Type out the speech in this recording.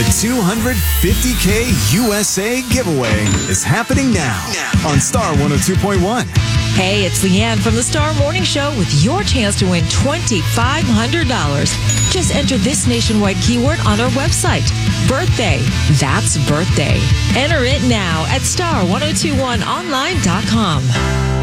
The 250K USA giveaway is happening now on Star 102.1. Hey, it's Leanne from the Star Morning Show with your chance to win $2,500. Just enter this nationwide keyword on our website. Birthday. That's birthday. Enter it now at star1021online.com.